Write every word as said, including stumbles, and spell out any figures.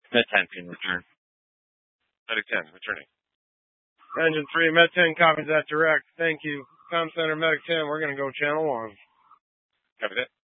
Med ten can return. Medic ten, returning. Engine three, Med ten copies that direct. Thank you. Com Center, Medic ten, we're going to go channel one. Copy that.